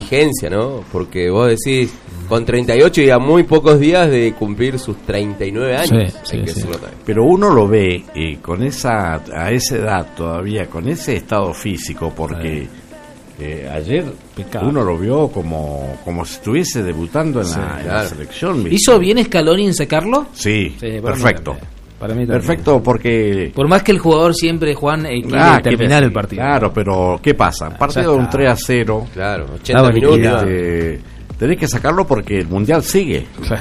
vigencia, ¿no? Porque vos decís, con 38 y a muy pocos días de cumplir sus 39 años. Sí. Pero uno lo ve con a esa edad todavía, con ese estado físico, porque ayer uno lo vio como si estuviese debutando en la selección. ¿Hizo bien Scaloni en sacarlo? Sí, perfecto. Para mí perfecto, porque por más que el jugador siempre, Juan, quiere terminar el partido. Claro, pero ¿qué pasa? Partido de un 3-0. Claro, 80 minutos. Tenés que sacarlo porque el Mundial sigue. Claro.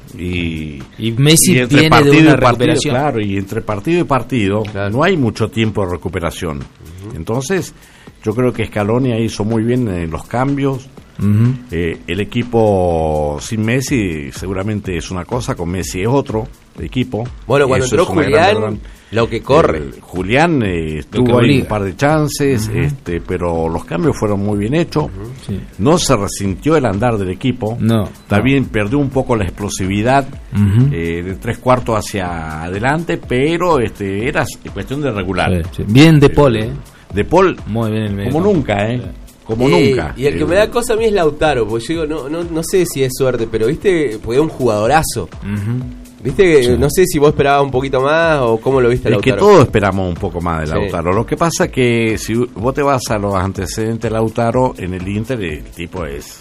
Y Messi viene de una recuperación. Claro, y entre partido y partido no hay mucho tiempo de recuperación. Entonces, yo creo que Scaloni hizo muy bien los cambios. El equipo sin Messi seguramente es una cosa, con Messi es otro equipo. Bueno, cuando entró Julián, lo que corre. Julián tuvo ahí un par de chances, pero los cambios fueron muy bien hechos. No se resintió el andar del equipo. También perdió un poco la explosividad de 3/4 hacia adelante, pero era cuestión de regular. Bien De Paul, De Paul, muy bien el medio. como nunca, como nunca. Y el que me da cosa a mí es Lautaro, porque yo digo, no sé si es suerte, pero viste, porque es un jugadorazo. Viste, no sé si vos esperabas un poquito más o cómo lo viste a Lautaro. Es que todos esperamos un poco más de Lautaro. Lo que pasa que si vos te vas a los antecedentes de Lautaro, en el Inter el tipo es...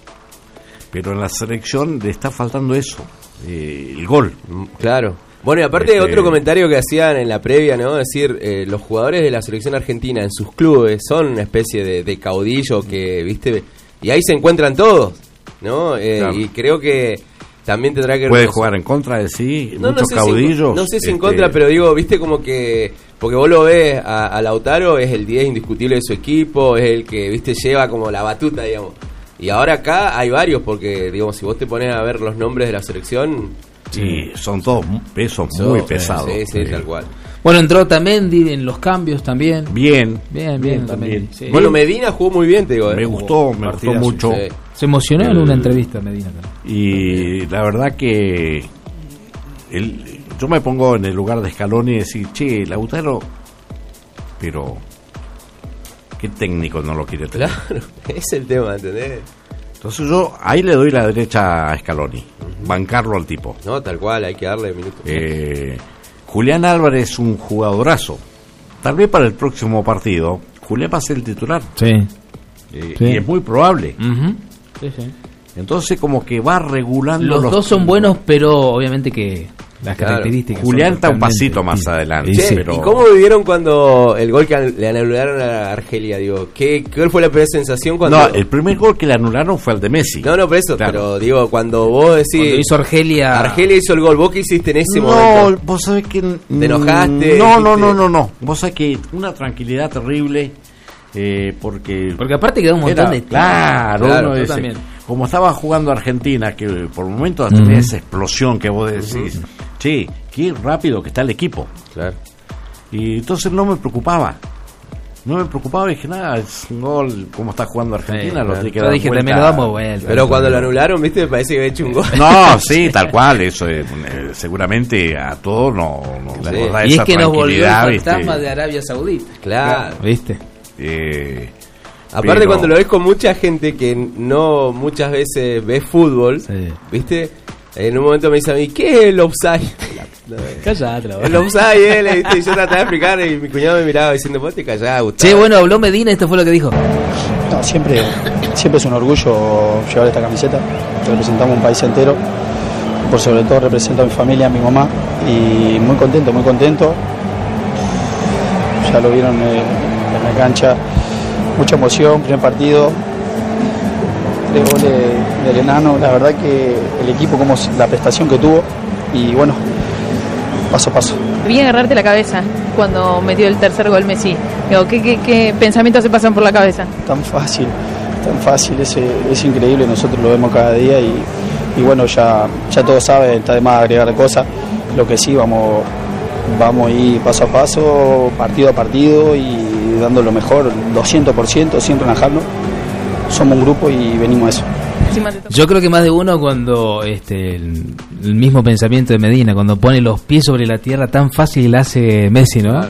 Pero en la selección le está faltando eso, el gol. Claro. Bueno, y aparte otro comentario que hacían en la previa, ¿no? Es decir, los jugadores de la selección argentina en sus clubes son una especie de caudillo que, viste, y ahí se encuentran todos, ¿no? Y creo que también tendrá que... Puede jugar en contra de muchos caudillos. No sé si en contra, pero digo, viste, como que... Porque vos lo ves a Lautaro, es el 10 indiscutible de su equipo, es el que, viste, lleva como la batuta, digamos. Y ahora acá hay varios, porque, digamos, si vos te pones a ver los nombres de la selección... Sí, son todos pesos muy pesados. Sí, tal cual. Bueno, entró también en los cambios también. Bien también. Sí. Bueno, Medina jugó muy bien, te digo. Me gustó mucho. Sí. Se emocionó en una entrevista Medina también. Y la verdad que yo me pongo en el lugar de Scaloni y decir, che, Lautaro, pero ¿qué técnico no lo quiere tener? Claro, es el tema, ¿entendés? Entonces yo ahí le doy la derecha a Scaloni, bancarlo al tipo. No, tal cual, hay que darle minutos. Julián Álvarez es un jugadorazo. Tal vez para el próximo partido Julián va a ser el titular. Sí. Y es muy probable. Sí. Entonces como que va regulando. Los dos son buenos, pero obviamente que las características. Julián está un pasito más adelante. Pero... ¿Y cómo vivieron cuando el gol que le anularon a Argelia? Digo, ¿cuál fue la primera sensación cuando? No, el primer gol que le anularon fue el de Messi. No, por eso, claro. Pero digo, cuando vos decís... Cuando hizo Argelia hizo el gol, ¿vos qué hiciste en ese momento? No, vos sabés que... ¿Te enojaste? No. Vos sabés que una tranquilidad terrible... porque aparte quedó un montón de... Claro, yo también. Como estaba jugando Argentina, que por momentos tenía esa explosión que vos decís, che, qué rápido que está el equipo. Claro. Y entonces no me preocupaba, dije, nada, es un gol, como está jugando Argentina, lo tiene que dar vuelta. También lo damos vuelta. Pero cuando lo anularon, viste, me parece que había hecho un gol. No, sí, tal cual, eso seguramente a todos nos da y esa es que nos volvió el ¿viste? fantasma de Arabia Saudita. Claro. ¿Viste? Aparte cuando lo ves con mucha gente que no muchas veces ve fútbol, ¿viste? En un momento me dice a mí, ¿qué es el offside? Callate, el offside, ¿viste? Y yo trataba de explicar y mi cuñado me miraba diciendo, vos te callás, Gustavo. Che, bueno, habló Medina, esto fue lo que dijo. No, siempre es un orgullo llevar esta camiseta. Representamos un país entero. Por sobre todo represento a mi familia, a mi mamá. Y muy contento. Ya lo vieron en la cancha. Mucha emoción, primer partido, 3 goles del enano, la verdad que el equipo, como la prestación que tuvo, y bueno, paso a paso. Vi agarrarte la cabeza cuando metió el tercer gol Messi. Digo, ¿qué pensamientos se pasan por la cabeza? Tan fácil, es increíble, nosotros lo vemos cada día y bueno, ya todos saben, está de más agregar cosas, lo que sí, vamos a ir paso a paso, partido a partido y dando lo mejor, 200%, sin relajarnos. Somos un grupo y venimos a eso. Yo creo que más de uno cuando el mismo pensamiento de Medina, cuando pone los pies sobre la tierra, tan fácil la hace Messi, ¿no?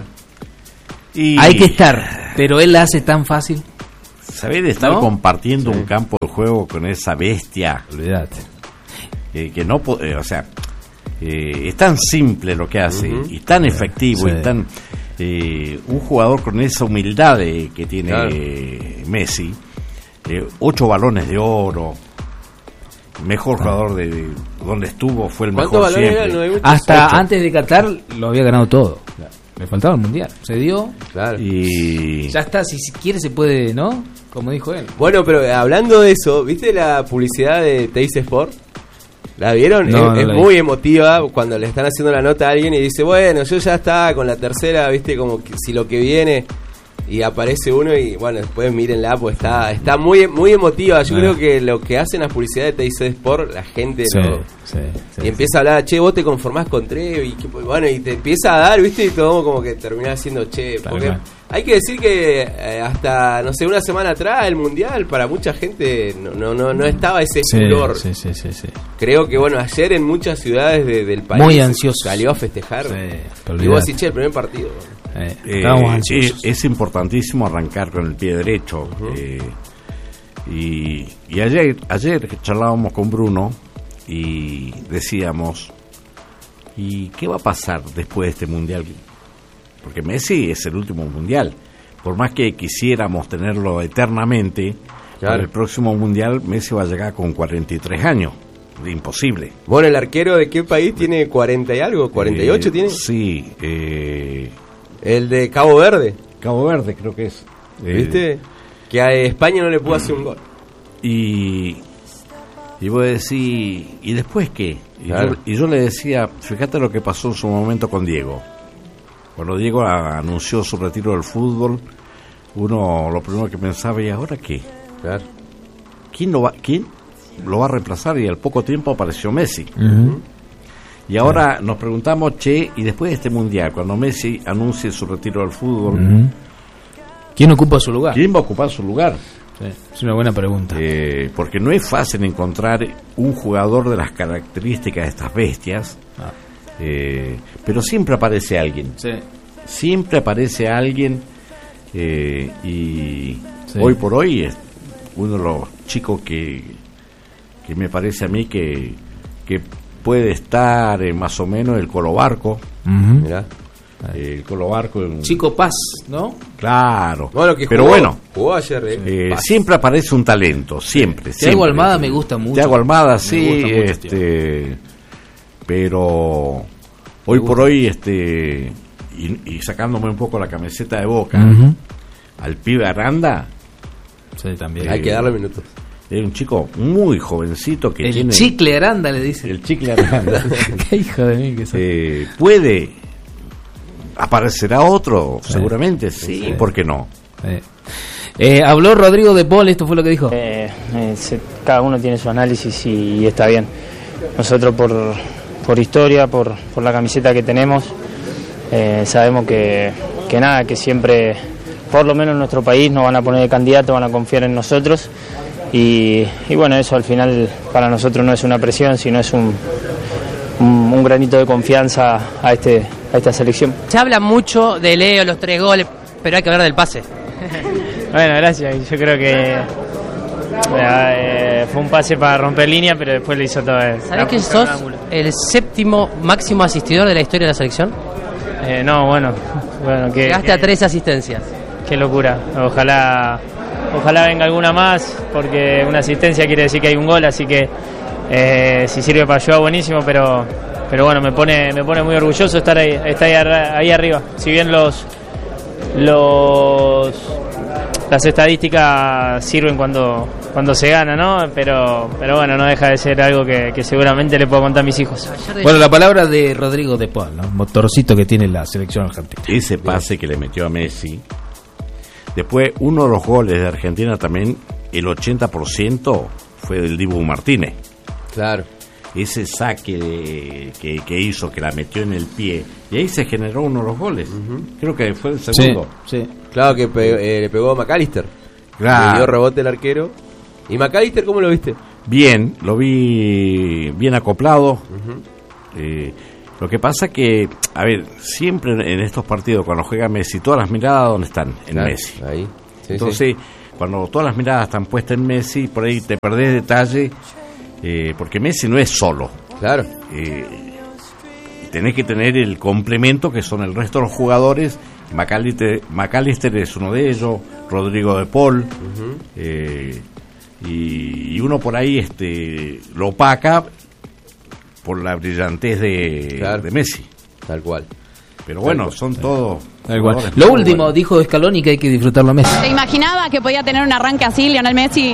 Y hay que estar, pero él la hace tan fácil. Saber estar compartiendo un campo de juego con esa bestia. Olvídate. Que no, o sea, es tan simple lo que hace y tan efectivo y tan un jugador con esa humildad que tiene Messi, 8 balones de oro, mejor jugador de donde estuvo, fue el mejor siempre. No hasta 8. Antes de Qatar lo había ganado todo. Le faltaba el mundial, se dio y ya está, si quiere se puede, ¿no? Como dijo él. Bueno, pero hablando de eso, ¿viste la publicidad de Teis Sport? ¿La vieron? No, es muy emotiva cuando le están haciendo la nota a alguien y dice, bueno, yo ya está con la tercera, ¿viste? Como que si lo que viene, y aparece uno y bueno, después mírenla, pues está muy muy emotiva. Yo creo que lo que hacen las publicidades de TIC Sport, la gente y empieza a hablar, che, vos te conformás con Trevi, y bueno, y te empieza a dar, ¿viste? Y todo como que termina siendo che, porque hay que decir que hasta, no sé, una semana atrás el Mundial para mucha gente no estaba ese furor. Sí. Creo que bueno, ayer en muchas ciudades del país muy ansioso salió a festejar. Y vos decís, che, el primer partido. Es importantísimo arrancar con el pie derecho. Y ayer charlábamos con Bruno y decíamos, ¿y qué va a pasar después de este Mundial? Porque Messi es el último Mundial. Por más que quisiéramos tenerlo eternamente, para el próximo Mundial Messi va a llegar con 43 años. Imposible. Bueno, ¿el arquero de qué país tiene 40 y algo? ¿48 tiene? Sí. El de Cabo Verde. Cabo Verde creo que es. ¿Viste? Que a España no le pudo hacer un gol. Y vos decís, ¿y después qué? Y yo le decía, fíjate lo que pasó en su momento con Diego. Cuando Diego anunció su retiro del fútbol, uno lo primero que pensaba, ¿y ahora qué? Claro. ¿Quién lo va a reemplazar? Y al poco tiempo apareció Messi. Y ahora nos preguntamos, che, y después de este Mundial, cuando Messi anuncie su retiro del fútbol, ¿quién ocupa su lugar? ¿Quién va a ocupar su lugar? Es una buena pregunta. Porque no es fácil encontrar un jugador de las características de estas bestias, pero siempre aparece alguien. Siempre aparece alguien, y hoy por hoy es uno de los chicos que me parece a mí que puede estar más o menos el Colo Barco. Mirá. El Colo Barco. Chico Paz, ¿no? Claro. Bueno, que pero jugó ayer. Siempre aparece un talento, siempre. Thiago Almada me gusta mucho. Thiago Almada, sí, pero hoy por hoy, y sacándome un poco la camiseta de Boca, al pibe Aranda. Sí, también. Hay que darle minutos. Es un chico muy jovencito que tiene... El chicle Aranda, le dice. El chicle Aranda. Qué hijo de mí que soy. Puede... ¿Aparecerá otro? Seguramente sí, ¿por qué no? Habló Rodrigo de Paul, esto fue lo que dijo. Cada uno tiene su análisis y está bien. Nosotros por historia, por la camiseta que tenemos, sabemos que siempre, por lo menos en nuestro país, nos van a poner de candidato, van a confiar en nosotros. Y bueno, eso al final para nosotros no es una presión, sino es un granito de confianza a esta selección. Se habla mucho de Leo, los 3 goles, pero hay que hablar del pase. Bueno, gracias. Yo creo que fue un pase para romper línea, pero después lo hizo todo. ¿Sabés que sos el 7º máximo asistidor de la historia de la selección? No, bueno que llegaste a 3 asistencias. Qué locura. Ojalá venga alguna más, porque una asistencia quiere decir que hay un gol, así que si sirve para ayudar, buenísimo, pero bueno, me pone muy orgulloso estar ahí arriba. Si bien las estadísticas sirven cuando se gana, ¿no? Pero bueno, no deja de ser algo que seguramente le puedo contar a mis hijos. Bueno, la palabra de Rodrigo de Paul, ¿no? Motorcito que tiene la selección argentina. Ese pase que le metió a Messi. Después, uno de los goles de Argentina también, el 80% fue del Dibu Martínez. Claro. Ese saque que hizo, que la metió en el pie, y ahí se generó uno de los goles. Creo que fue el segundo. Sí. Claro que le pegó a McAllister. Claro. Le dio rebote el arquero. ¿Y McAllister cómo lo viste? Bien, lo vi bien acoplado. Lo que pasa que, a ver, siempre en estos partidos cuando juega Messi, todas las miradas ¿dónde están? En Messi. Ahí. Sí, entonces, cuando todas las miradas están puestas en Messi, por ahí te perdés detalle, porque Messi no es solo. Claro. Tenés que tener el complemento que son el resto de los jugadores. McAllister es uno de ellos, Rodrigo de Paul, y uno por ahí lo opaca por la brillantez de Messi. Tal cual. Pero bueno, son todos. Lo último, dijo Scaloni que hay que disfrutarlo a Messi. ¿Te imaginaba que podía tener un arranque así, Lionel Messi?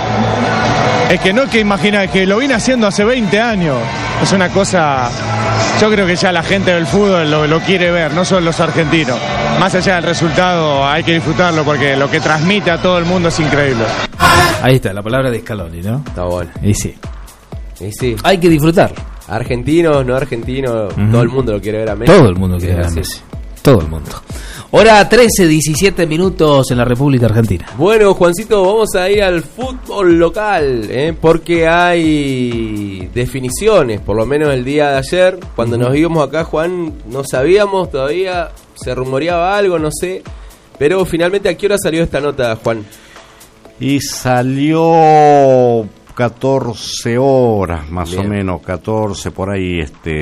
Es que no es que imagina, es que lo viene haciendo hace 20 años. Es una cosa, yo creo que ya la gente del fútbol lo quiere ver, no solo los argentinos. Más allá del resultado hay que disfrutarlo porque lo que transmite a todo el mundo es increíble. Ahí está, la palabra de Scaloni, ¿no? Está bueno. Y sí. Sí. Hay que disfrutar. Argentinos, no argentinos, todo el mundo lo quiere ver a Messi. Todo el mundo quiere ver a Messi. Todo el mundo. Hora 13, 17 minutos en la República Argentina. Bueno, Juancito, vamos a ir al fútbol local, porque hay definiciones, por lo menos el día de ayer. Cuando nos íbamos acá, Juan, no sabíamos todavía, se rumoreaba algo, no sé. Pero finalmente, ¿a qué hora salió esta nota, Juan? Y salió 14 horas, más o menos, 14, por ahí,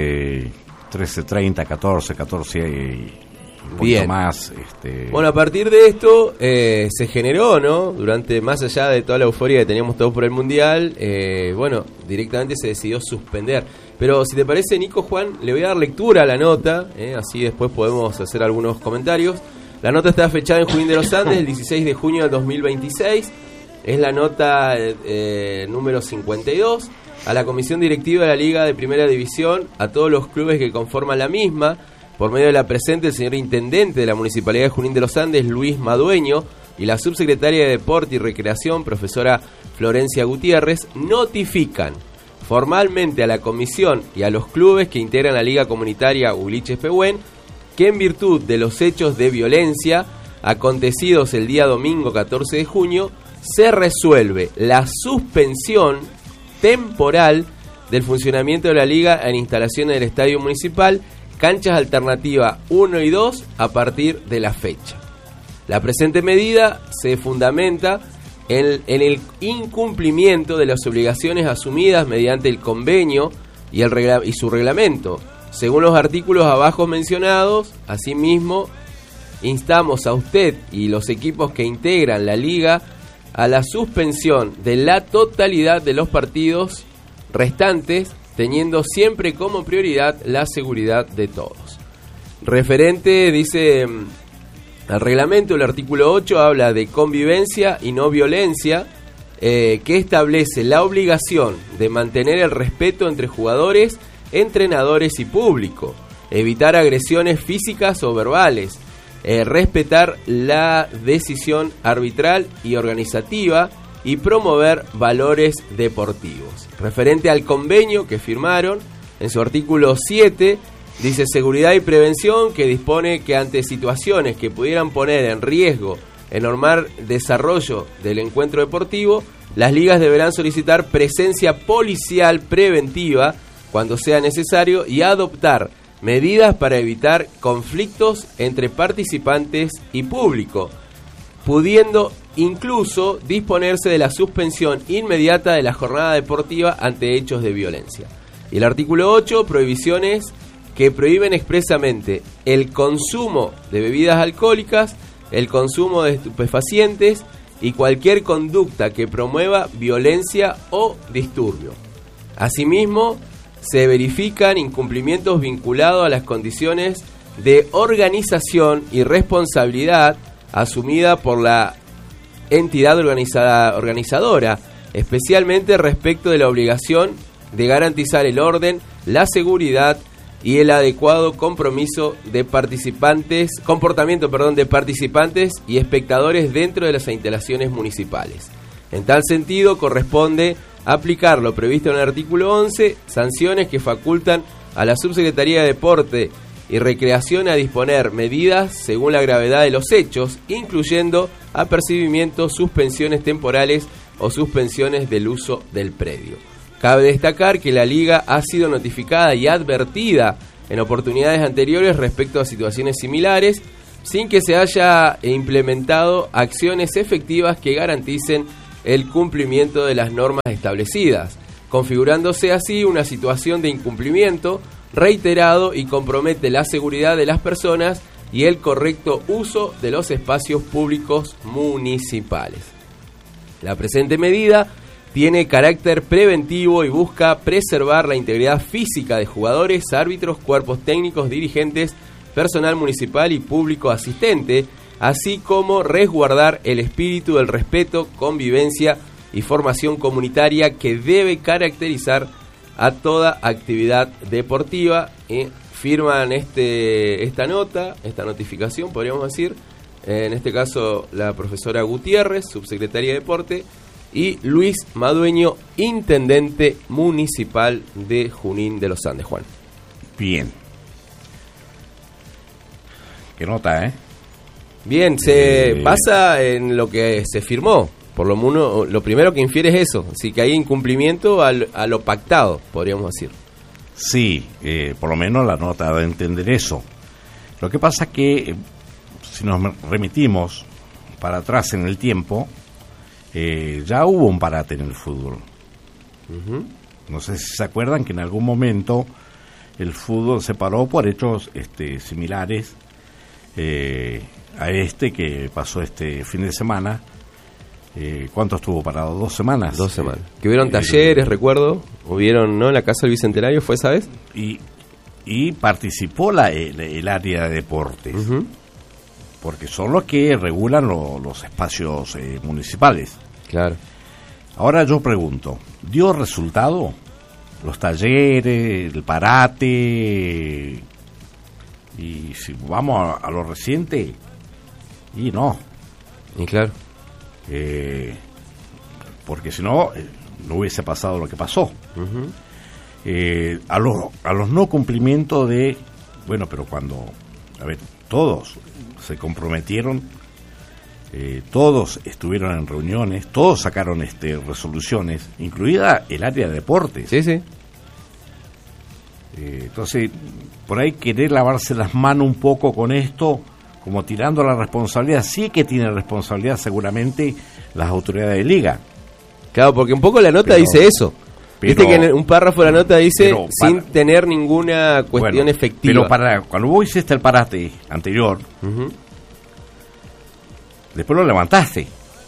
13:30, 14 y un poquito más. Bueno, a partir de esto se generó, ¿no? Durante, más allá de toda la euforia que teníamos todos por el Mundial, bueno, directamente se decidió suspender. Pero si te parece, Nico, Juan, le voy a dar lectura a la nota, así después podemos hacer algunos comentarios. La nota está fechada en Junín de los Andes, el 16 de junio del 2026. Es la nota número 52. A la Comisión Directiva de la Liga de Primera División, a todos los clubes que conforman la misma, por medio de la presente, el señor Intendente de la Municipalidad de Junín de los Andes, Luis Madueño, y la Subsecretaria de Deporte y Recreación, profesora Florencia Gutiérrez, notifican formalmente a la Comisión y a los clubes que integran la Liga Comunitaria Uliches-Pehuen que en virtud de los hechos de violencia acontecidos el día domingo 14 de junio, se resuelve la suspensión temporal del funcionamiento de la Liga en instalaciones del Estadio Municipal, canchas alternativa 1 y 2 a partir de la fecha. La presente medida se fundamenta en el incumplimiento de las obligaciones asumidas mediante el convenio y su reglamento. Según los artículos abajo mencionados, asimismo, instamos a usted y los equipos que integran la Liga a la suspensión de la totalidad de los partidos restantes, teniendo siempre como prioridad la seguridad de todos. Referente, dice, al reglamento, el artículo 8 habla de convivencia y no violencia, que establece la obligación de mantener el respeto entre jugadores, entrenadores y público, evitar agresiones físicas o verbales, respetar la decisión arbitral y organizativa y promover valores deportivos. Referente al convenio que firmaron, en su artículo 7, dice seguridad y prevención, que dispone que ante situaciones que pudieran poner en riesgo el normal desarrollo del encuentro deportivo, las ligas deberán solicitar presencia policial preventiva cuando sea necesario y adoptar medidas para evitar conflictos entre participantes y público, pudiendo incluso disponerse de la suspensión inmediata de la jornada deportiva ante hechos de violencia. Y el artículo 8, prohibiciones que prohíben expresamente el consumo de bebidas alcohólicas, el consumo de estupefacientes y cualquier conducta que promueva violencia o disturbio. Asimismo, se verifican incumplimientos vinculados a las condiciones de organización y responsabilidad asumida por la entidad organizadora, especialmente respecto de la obligación de garantizar el orden, la seguridad y el adecuado compromiso de comportamiento de participantes y espectadores dentro de las instalaciones municipales. En tal sentido, corresponde aplicar lo previsto en el artículo 11, sanciones que facultan a la Subsecretaría de Deporte y Recreación a disponer medidas según la gravedad de los hechos, incluyendo apercibimientos, suspensiones temporales o suspensiones del uso del predio. Cabe destacar que la Liga ha sido notificada y advertida en oportunidades anteriores respecto a situaciones similares, sin que se haya implementado acciones efectivas que garanticen el cumplimiento de las normas establecidas, configurándose así una situación de incumplimiento reiterado y compromete la seguridad de las personas y el correcto uso de los espacios públicos municipales. La presente medida tiene carácter preventivo y busca preservar la integridad física de jugadores, árbitros, cuerpos técnicos, dirigentes, personal municipal y público asistente, así como resguardar el espíritu del respeto, convivencia y formación comunitaria que debe caracterizar a toda actividad deportiva. Firman esta nota, esta notificación, podríamos decir, en este caso la profesora Gutiérrez, subsecretaria de Deporte, y Luis Madueño, intendente municipal de Junín de los Andes. Juan. Bien. ¿Qué nota, Bien, se basa en lo que se firmó. Por lo menos, lo primero que infiere es eso. Así que hay incumplimiento a lo pactado, podríamos decir. Sí, por lo menos la nota da a entender eso. Lo que pasa es que, si nos remitimos para atrás en el tiempo, ya hubo un parate en el fútbol. Uh-huh. No sé si se acuerdan que en algún momento el fútbol se paró por hechos similares a que pasó este fin de semana. ¿Cuánto estuvo parado? 2 semanas. 2 semanas. Que hubieron talleres, recuerdo. Hubieron, ¿no? En la Casa del Bicentenario, ¿fue esa vez? Y participó el área de deportes. Uh-huh. Porque son los que regulan los espacios municipales. Claro. Ahora yo pregunto, ¿dio resultado? Los talleres, el parate, y si vamos a lo reciente, y no. Y claro. Porque si no, no hubiese pasado lo que pasó. Uh-huh. A los no cumplimientos de, bueno, pero cuando, todos se comprometieron, todos estuvieron en reuniones, todos sacaron resoluciones, incluida el área de deportes. Sí, sí. Entonces, por ahí querer lavarse las manos un poco con esto, como tirando la responsabilidad, sí que tiene responsabilidad seguramente las autoridades de liga. Claro, porque un poco la nota dice eso. Viste que en un párrafo de la nota dice sin tener ninguna cuestión efectiva. Pero cuando vos hiciste el parate anterior, uh-huh, después lo levantaste,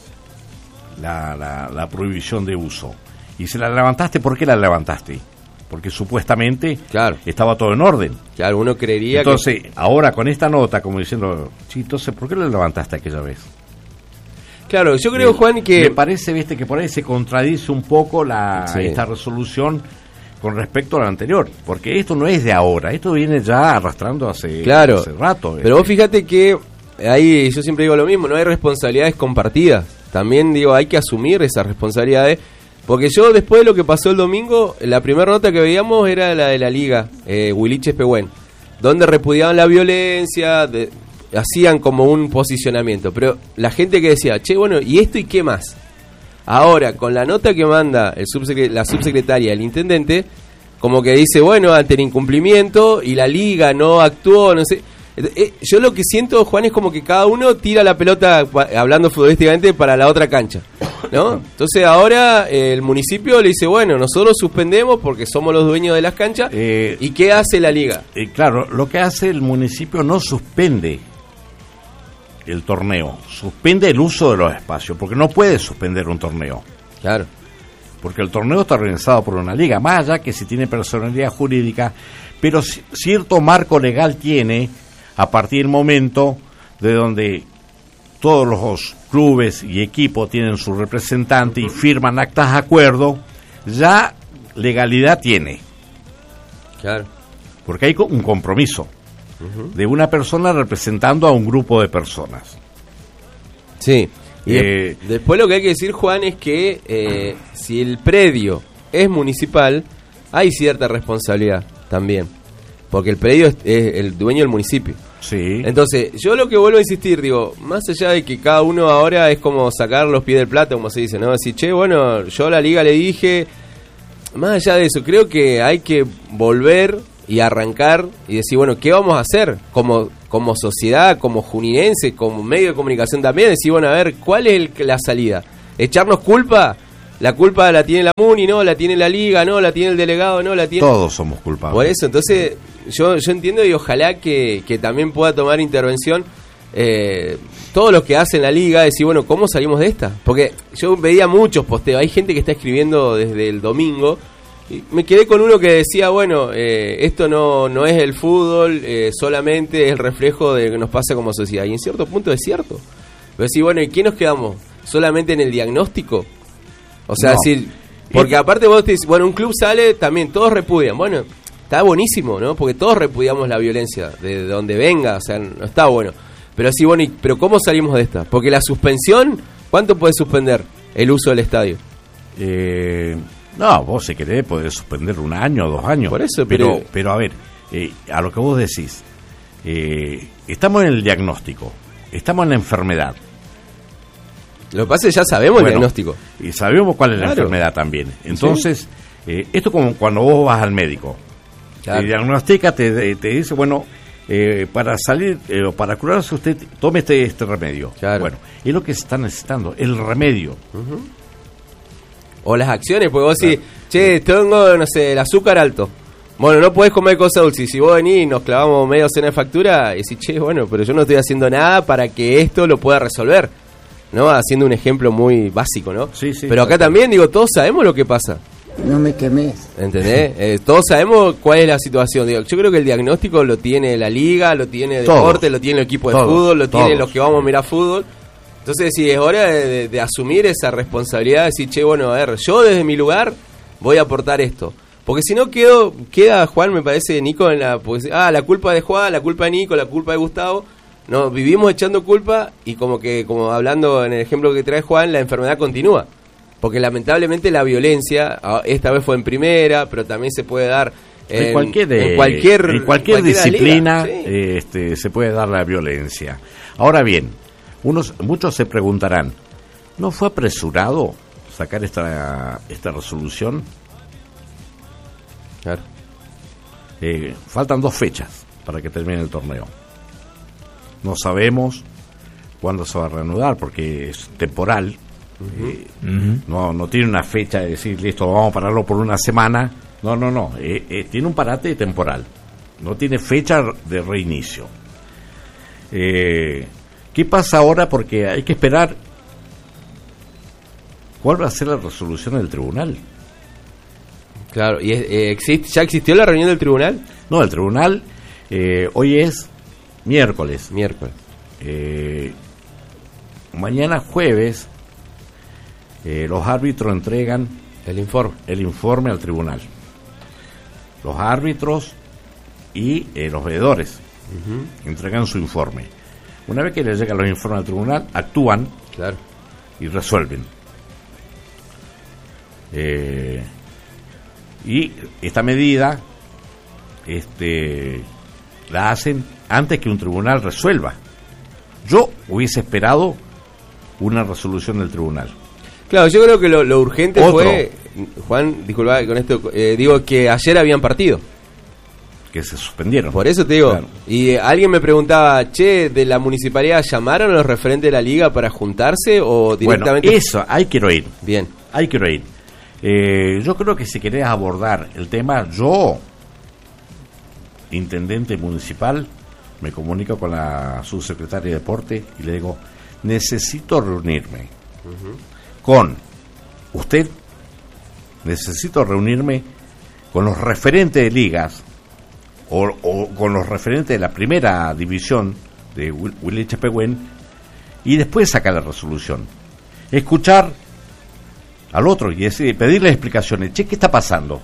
la prohibición de uso. Y si la levantaste, ¿por qué la levantaste? Porque supuestamente estaba todo en orden. Claro, uno creería entonces, ahora con esta nota, como diciendo, sí, entonces, ¿por qué la levantaste aquella vez? Claro, yo creo, Juan, que... Me parece, que por ahí se contradice un poco esta resolución con respecto a la anterior, porque esto no es de ahora, esto viene ya arrastrando hace rato. Pero vos fíjate que ahí yo siempre digo lo mismo, no hay responsabilidades compartidas. También digo, hay que asumir esas responsabilidades. Porque yo, después de lo que pasó el domingo, la primera nota que veíamos era la de la Liga, Huiliches Pehuen, donde repudiaban la violencia, hacían como un posicionamiento. Pero la gente que decía, che, bueno, ¿y esto y qué más? Ahora, con la nota que manda la subsecretaria, el intendente, como que dice, bueno, ante el incumplimiento y la Liga no actuó, no sé... Yo lo que siento, Juan, es como que cada uno tira la pelota, hablando futbolísticamente, para la otra cancha, ¿no? Entonces ahora el municipio le dice, bueno, nosotros suspendemos porque somos los dueños de las canchas. ¿Y qué hace la liga? Claro, lo que hace el municipio no suspende el torneo, suspende el uso de los espacios, porque no puede suspender un torneo. Claro. Porque el torneo está organizado por una liga, más allá que si tiene personalidad jurídica, pero cierto marco legal tiene a partir del momento de donde todos los clubes y equipos tienen su representante y firman actas de acuerdo, ya legalidad tiene. Claro. Porque hay un compromiso de una persona representando a un grupo de personas. Sí. Y después lo que hay que decir, Juan, es que si el predio es municipal, hay cierta responsabilidad también. Porque el predio es el dueño del municipio. Sí. Entonces, yo lo que vuelvo a insistir, digo, más allá de que cada uno ahora es como sacar los pies del plato, como se dice, ¿no? Decir, che, bueno, yo a la liga le dije, más allá de eso, creo que hay que volver y arrancar y decir, bueno, ¿qué vamos a hacer como como sociedad, como juninense, como medio de comunicación también, decir, bueno, a ver, ¿cuál es la salida? ¿Echarnos culpa? La culpa la tiene la MUNI, no, la tiene la Liga, no, la tiene el delegado, no, la tiene... Todos somos culpables. Por eso, entonces, yo entiendo y ojalá que también pueda tomar intervención todos los que hacen la Liga, decir, bueno, ¿cómo salimos de esta? Porque yo veía muchos posteos, hay gente que está escribiendo desde el domingo, y me quedé con uno que decía, bueno, esto no es el fútbol, solamente es el reflejo de lo que nos pasa como sociedad. Y en cierto punto es cierto. Pero decir, bueno, ¿y qué nos quedamos? ¿Solamente en el diagnóstico? O sea, decir, porque aparte vos te dices, bueno, un club sale también, todos repudian. Bueno, está buenísimo, ¿no? Porque todos repudiamos la violencia, de donde venga, o sea, no está bueno. Pero sí, bueno, pero ¿cómo salimos de esta? Porque la suspensión, ¿cuánto puede suspender el uso del estadio? No, vos si querés podés suspender 1 año o 2 años. Por eso, pero a ver, a lo que vos decís, estamos en el diagnóstico, estamos en la enfermedad. Lo que pasa es que ya sabemos el diagnóstico. Y sabemos cuál es la enfermedad también. Entonces, esto como cuando vos vas al médico. Claro. Te diagnostica, te dice, bueno, para salir, para curarse usted, tome este remedio. Claro. Bueno, es lo que se está necesitando, el remedio. O las acciones, porque vos decís, che, tengo, no sé, el azúcar alto. Bueno, no podés comer cosas dulces. Si vos venís y nos clavamos media docena de factura, y decís, che, bueno, pero yo no estoy haciendo nada para que esto lo pueda resolver, ¿no? Haciendo un ejemplo muy básico, ¿no? Sí, pero acá también, digo, todos sabemos lo que pasa. No me quemés. ¿Entendés? Todos sabemos cuál es la situación. Digo, yo creo que el diagnóstico lo tiene la Liga, lo tiene el deporte, lo tiene el equipo de fútbol, lo tienen los que vamos a mirar fútbol. Entonces, sí, es hora de asumir esa responsabilidad, de decir, che, bueno, a ver, yo desde mi lugar voy a aportar esto. Porque si no queda Juan, me parece, Nico, en la la culpa de Juan, la culpa de Nico, la culpa de Gustavo. No, vivimos echando culpa y como hablando en el ejemplo que trae Juan, la enfermedad continúa. Porque lamentablemente la violencia, esta vez fue en primera, pero también se puede dar en cualquier disciplina, sí. Se puede dar la violencia. Ahora bien, muchos se preguntarán, ¿no fue apresurado sacar esta resolución? Claro. Faltan 2 fechas para que termine el torneo. No sabemos cuándo se va a reanudar porque es temporal. No tiene una fecha de decir, listo, vamos a pararlo por 1 semana. No. Tiene un parate temporal. No tiene fecha de reinicio. ¿Qué pasa ahora? Porque hay que esperar cuál va a ser la resolución del tribunal. Claro, ¿y ya existió la reunión del tribunal? No, el tribunal hoy es miércoles. Mañana jueves los árbitros entregan el informe al tribunal. Los árbitros y los veedores entregan su informe. Una vez que les llegan los informes al tribunal, actúan y resuelven. Y esta medida la hacen antes que un tribunal resuelva. Yo hubiese esperado una resolución del tribunal. Claro, yo creo que lo urgente fue, Juan, disculpa con esto, digo que ayer habían partido. Que se suspendieron. Por eso te digo. Claro. Y alguien me preguntaba, che, ¿de la municipalidad llamaron a los referentes de la Liga para juntarse o directamente? Bueno, eso, ahí quiero ir. Bien. Ahí quiero ir. Yo creo que si querés abordar el tema, yo, intendente municipal, me comunico con la subsecretaria de Deporte y le digo, necesito reunirme con usted, necesito reunirme con los referentes de ligas o con los referentes de la primera división de Willy Chapehuen y después sacar la resolución. Escuchar al otro y pedirle explicaciones. Che, ¿qué está pasando?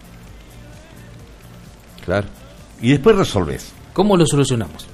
Claro. Y después resolvés. ¿Cómo lo solucionamos?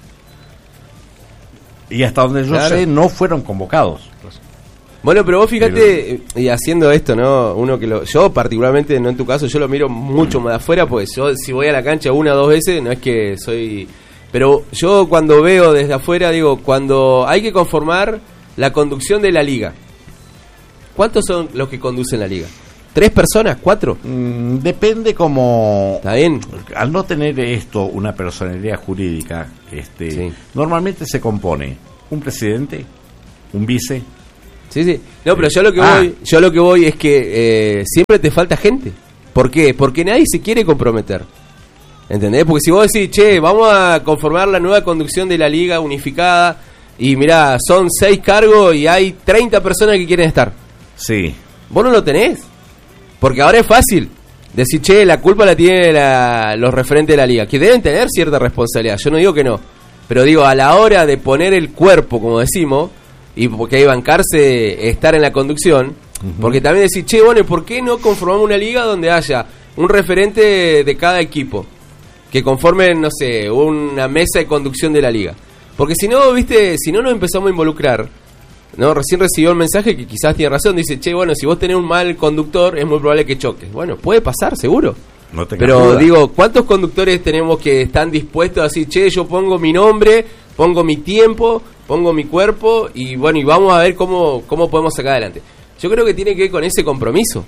Y hasta donde yo sé, no fueron convocados. Bueno, pero vos fíjate, y haciendo esto, ¿no? Yo particularmente, no en tu caso, yo lo miro mucho más de afuera, porque yo si voy a la cancha 1 o 2 veces, no es que soy... Pero yo cuando veo desde afuera, digo, cuando hay que conformar la conducción de la liga, ¿cuántos son los que conducen la liga? ¿3 personas? ¿4? Depende como... Está bien. Al no tener esto una personalidad jurídica, sí. Normalmente se compone un presidente, un vice. Sí. No, pero yo lo que voy es que siempre te falta gente. ¿Por qué? Porque nadie se quiere comprometer. ¿Entendés? Porque si vos decís, che, vamos a conformar la nueva conducción de la liga unificada y mirá, son 6 cargos y hay 30 personas que quieren estar. Sí. Vos no lo tenés. Porque ahora es fácil decir, che, la culpa la tienen los referentes de la liga, que deben tener cierta responsabilidad, yo no digo que no, pero digo, a la hora de poner el cuerpo, como decimos, y porque hay que bancarse estar en la conducción, porque también decir, che, bueno, ¿por qué no conformamos una liga donde haya un referente de cada equipo, que conformen, no sé, una mesa de conducción de la liga? Porque si no, viste, si no nos empezamos a involucrar, no, recién recibió el mensaje que quizás tiene razón, dice, che, bueno, si vos tenés un mal conductor es muy probable que choques. Bueno, puede pasar, seguro. No tengas Pero duda. digo, ¿cuántos conductores tenemos que están dispuestos a decir, che, yo pongo mi nombre, pongo mi tiempo, pongo mi cuerpo y bueno, y vamos a ver cómo podemos sacar adelante? Yo creo que tiene que ver con ese compromiso.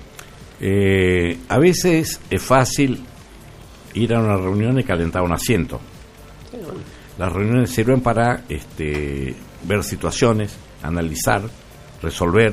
A veces es fácil ir a una reunión y calentar un asiento. Las reuniones sirven para ver situaciones, analizar, resolver.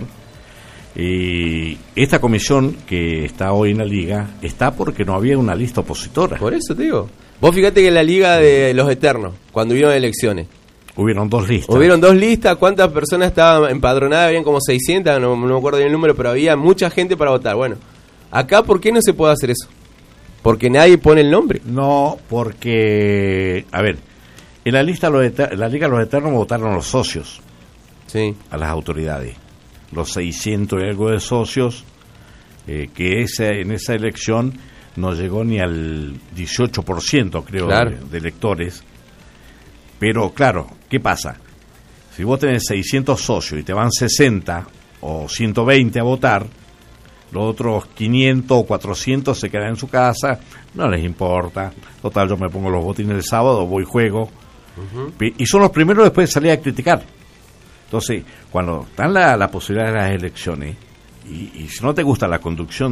Y esta comisión que está hoy en la liga está porque no había una lista opositora. Por eso te digo. Vos fíjate que en la liga de los Eternos, cuando hubieron elecciones, hubieron 2 listas. Hubieron 2 listas. ¿Cuántas personas estaban empadronadas? Habían como 600, no me acuerdo bien el número, pero había mucha gente para votar. Bueno, acá, ¿por qué no se puede hacer eso? ¿Porque nadie pone el nombre? No, porque, a ver, en la lista la Liga de los Eternos votaron los socios. Sí. A las autoridades. Los 600 y algo de socios, que en esa elección no llegó ni al 18%, creo, claro, de electores. Pero, claro, ¿qué pasa? Si vos tenés 600 socios y te van 60 o 120 a votar, los otros 500 o 400 se quedan en su casa, no les importa. Total, yo me pongo los botines el sábado, voy, juego. Y son los primeros después de salir a criticar. Entonces, cuando dan la posibilidad de las elecciones, y si no te gusta la conducción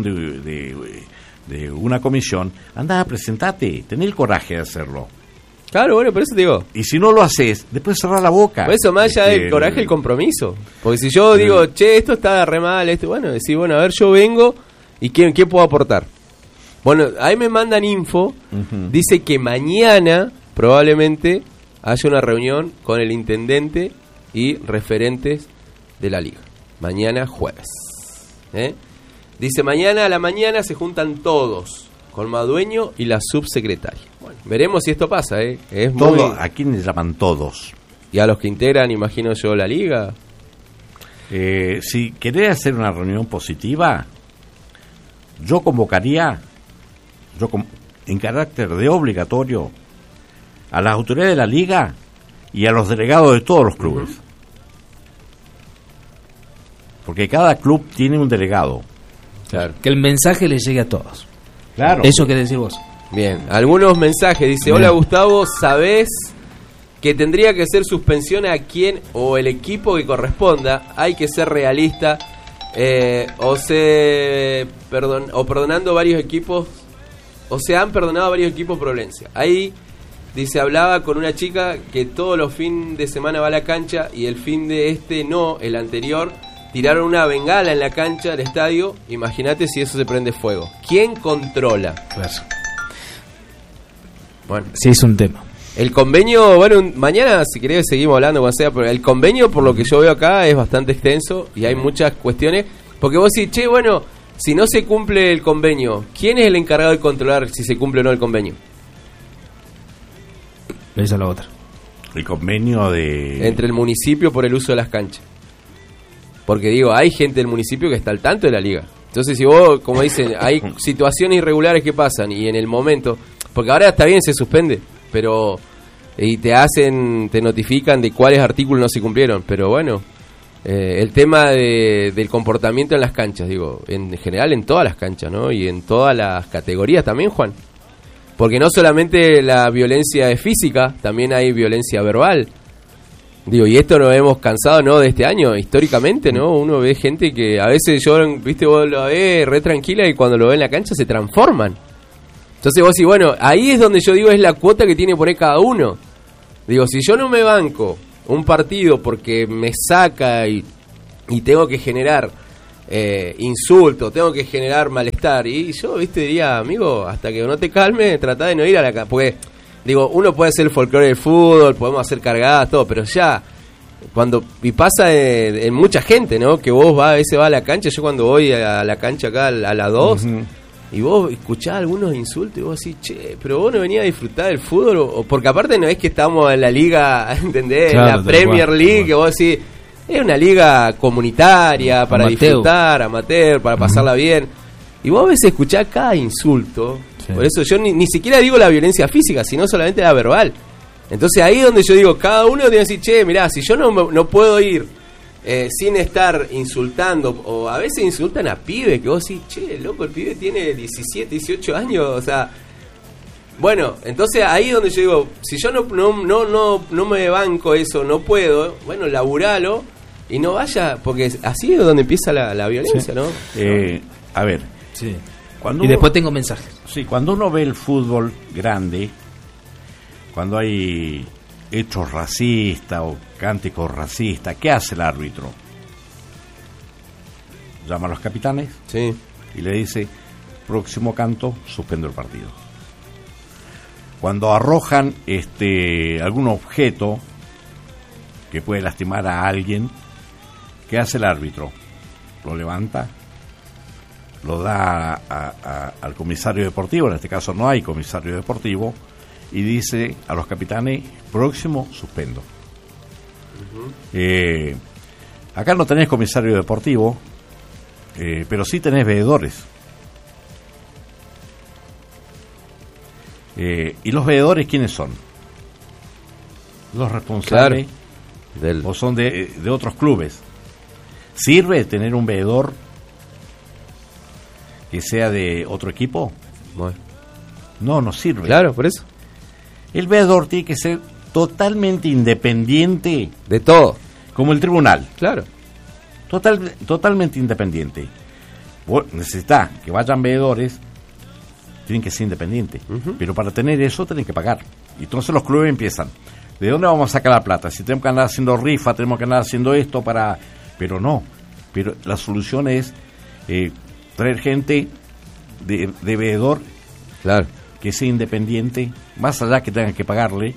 de una comisión, anda a presentarte, tené el coraje de hacerlo. Claro, bueno, por eso te digo. Y si no lo haces, después cerrar la boca. Por eso, más allá del coraje, el compromiso. Porque si yo digo, che, esto está re mal, bueno, decir, bueno, a ver, yo vengo y ¿qué puedo aportar? Bueno, ahí me mandan info, dice que mañana probablemente haya una reunión con el intendente y referentes de la liga. Mañana jueves. Dice, mañana a la mañana se juntan todos, con Madueño y la subsecretaria. Bueno, veremos si esto pasa, Es todo, muy... ¿A quién le llaman todos? Y a los que integran, imagino yo, la liga. Si querés hacer una reunión positiva, yo convocaría, en carácter de obligatorio, a las autoridades de la liga y a los delegados de todos los clubes. Porque cada club tiene un delegado. Claro. Que el mensaje le llegue a todos. Claro. Eso querés decir vos. Bien, algunos mensajes. Dice, hola Gustavo, ¿sabés que tendría que ser suspensión a quien o el equipo que corresponda? Hay que ser realista. Perdonando varios equipos, o se han perdonado varios equipos por violencia. Ahí, dice, hablaba con una chica que todos los fines de semana va a la cancha y el fin de el anterior, tiraron una bengala en la cancha del estadio. Imagínate si eso se prende fuego. ¿Quién controla? Claro. Bueno, sí, es un tema. El convenio, bueno, mañana si querés seguimos hablando cuando sea, pero el convenio, por lo que yo veo acá, es bastante extenso y hay muchas cuestiones. Porque vos decís, che, bueno, si no se cumple el convenio, ¿quién es el encargado de controlar si se cumple o no el convenio? Esa es la otra. El convenio entre el municipio por el uso de las canchas. Porque digo, hay gente del municipio que está al tanto de la liga. Entonces si vos, como dicen, hay situaciones irregulares que pasan y en el momento, porque ahora está bien, se suspende, pero y te notifican de cuáles artículos no se cumplieron, pero bueno, el tema del comportamiento en las canchas, digo, en general en todas las canchas, ¿no? Y en todas las categorías también, Juan. Porque no solamente la violencia es física, también hay violencia verbal. Digo, y esto nos hemos cansado, ¿no? De este año, históricamente, ¿no? Uno ve gente que a veces viste, vos lo ves re tranquila y cuando lo ves en la cancha se transforman. Entonces vos decís, bueno, ahí es donde yo digo es la cuota que tiene por ahí cada uno. Digo, si yo no me banco un partido porque me saca y tengo que generar insultos, tengo que generar malestar, y yo, viste, diría, amigo, hasta que no te calme, tratá de no ir a la cancha, porque... Digo, uno puede hacer el folclore del fútbol, podemos hacer cargadas, todo, pero ya, y pasa en mucha gente, ¿no? Que vos a veces vas a la cancha, yo cuando voy a la cancha acá a las 2, y vos escuchás algunos insultos, y vos decís, che, pero vos no venís a disfrutar del fútbol, o porque aparte no es que estamos en la liga, ¿entendés? Claro, en la Premier League, que vos decís, es una liga comunitaria, para disfrutar, amateur, para pasarla bien, y vos a veces escuchás cada insulto. Sí. Por eso yo ni siquiera digo la violencia física, sino solamente la verbal. Entonces ahí es donde yo digo, cada uno tiene que decir, che, mirá, si yo no puedo ir sin estar insultando, o a veces insultan a pibes, que vos decís, che, loco, el pibe tiene 17, 18 años, o sea... Bueno, entonces ahí es donde yo digo, si yo no me banco eso, no puedo, bueno, laburalo y no vaya, porque así es donde empieza la violencia, sí. ¿No? A ver... Sí. Y después tengo mensajes. Sí, cuando uno ve el fútbol grande, cuando hay hechos racistas o cánticos racistas, ¿qué hace el árbitro? Llama a los capitanes, sí, y le dice, próximo canto, suspendo el partido. Cuando arrojan algún objeto que puede lastimar a alguien, ¿qué hace el árbitro? Lo levanta, lo da al comisario deportivo, en este caso no hay comisario deportivo, y dice a los capitanes, próximo, suspendo. Acá no tenés comisario deportivo, pero sí tenés veedores. ¿Y los veedores quiénes son? Los responsables, claro, o son de otros clubes. ¿Sirve tener un veedor que sea de otro equipo? Bueno. No sirve. Claro, por eso. El veedor tiene que ser totalmente independiente de todo, como el tribunal. Claro. Totalmente independiente. Vos necesitás que vayan veedores, tienen que ser independientes. Pero para tener eso tienen que pagar. Y entonces los clubes empiezan, ¿de dónde vamos a sacar la plata? Si tenemos que andar haciendo rifa, tenemos que andar haciendo esto para... Pero no. Pero la solución es traer gente de veedor, claro, que sea independiente, más allá que tengan que pagarle,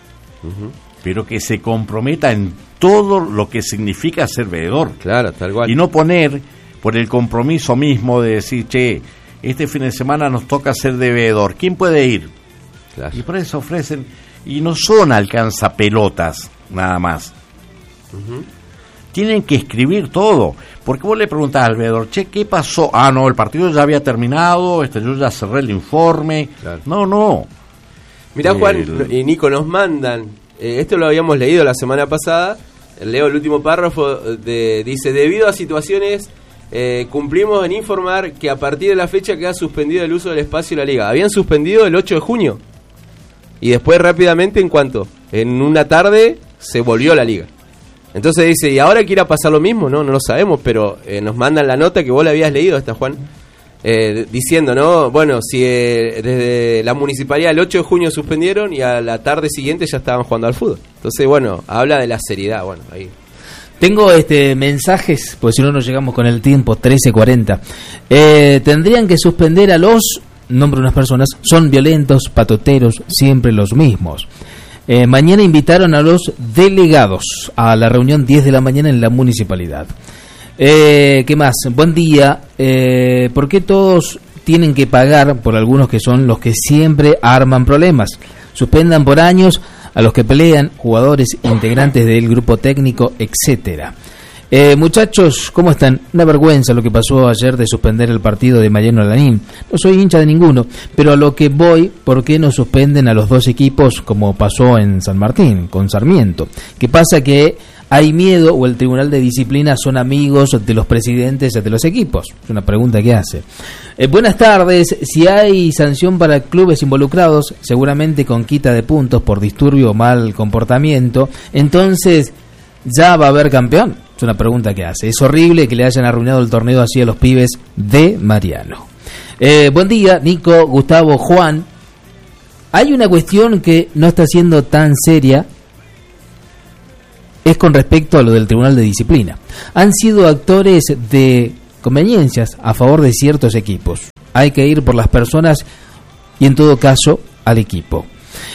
pero que se comprometa en todo lo que significa ser veedor. Claro, tal cual. Y no poner por el compromiso mismo de decir, che, este fin de semana nos toca ser de veedor, ¿quién puede ir? Claro. Y por eso ofrecen, y no son alcanzapelotas nada más. Tienen que escribir todo, porque vos le preguntás al veedor, che, ¿qué pasó? Ah, no, el partido ya había terminado, yo ya cerré el informe. Claro. No. Mirá, Juan y Nico, nos mandan, esto lo habíamos leído la semana pasada, leo el último párrafo, dice, debido a situaciones, cumplimos en informar que a partir de la fecha queda suspendido el uso del espacio de la liga. Habían suspendido el 8 de junio, y después rápidamente, en una tarde, se volvió la liga. Entonces dice, ¿y ahora quiera pasar lo mismo? No lo sabemos, pero nos mandan la nota que vos la habías leído, Juan, diciendo, ¿no? Bueno, si desde la municipalidad el 8 de junio suspendieron y a la tarde siguiente ya estaban jugando al fútbol. Entonces, bueno, habla de la seriedad, bueno, ahí. Tengo mensajes, porque si no nos llegamos con el tiempo, 13:40. Tendrían que suspender a los, nombro unas personas, son violentos, patoteros, siempre los mismos. Mañana invitaron a los delegados a la reunión 10 de la mañana en la municipalidad. ¿Qué más? Buen día. ¿Por qué todos tienen que pagar por algunos que son los que siempre arman problemas? Suspendan por años a los que pelean, jugadores, integrantes del grupo técnico, etcétera. Muchachos, ¿cómo están? Una vergüenza lo que pasó ayer de suspender el partido de Mariano Alanín. No soy hincha de ninguno, pero a lo que voy, ¿por qué no suspenden a los dos equipos como pasó en San Martín, con Sarmiento? ¿Qué pasa? Que ¿Hay miedo o el Tribunal de Disciplina son amigos de los presidentes de los equipos? Es una pregunta que hace. Buenas tardes. Si hay sanción para clubes involucrados, seguramente con quita de puntos por disturbio o mal comportamiento, entonces ¿ya va a haber campeón? Es una pregunta que hace. Es horrible que le hayan arruinado el torneo así a los pibes de Mariano. Buen día, Nico, Gustavo, Juan. Hay una cuestión que no está siendo tan seria, es con respecto a lo del Tribunal de Disciplina. Han sido actores de conveniencias a favor de ciertos equipos. Hay que ir por las personas y en todo caso al equipo.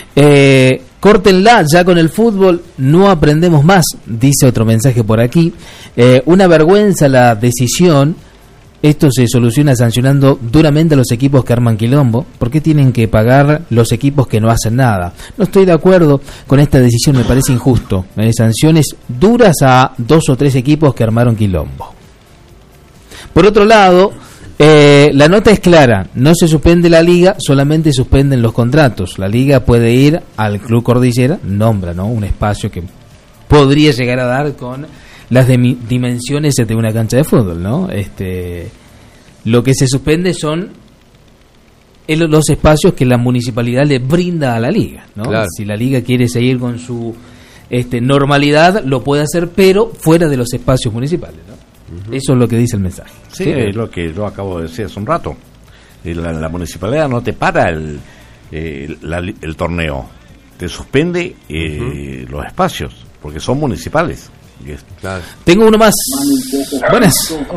Córtenla, ya con el fútbol no aprendemos más, dice otro mensaje por aquí. Una vergüenza la decisión. Esto se soluciona sancionando duramente a los equipos que arman quilombo. ¿Por qué tienen que pagar los equipos que no hacen nada? No estoy de acuerdo con esta decisión, me parece injusto. Sanciones duras a 2 o 3 equipos que armaron quilombo. Por otro lado, la nota es clara, no se suspende la liga, solamente suspenden los contratos. La liga puede ir al Club Cordillera, nombra, ¿no?, un espacio que podría llegar a dar con las dimensiones de una cancha de fútbol, ¿no? Lo que se suspende son los espacios que la municipalidad le brinda a la liga, ¿no? Claro. Si la liga quiere seguir con su normalidad, lo puede hacer, pero fuera de los espacios municipales, ¿no? Uh-huh. Eso es lo que dice el mensaje. Sí, es lo que yo acabo de decir hace un rato. La municipalidad no te para el torneo, te suspende los espacios, porque son municipales. Claro. Tengo uno más. Buenas.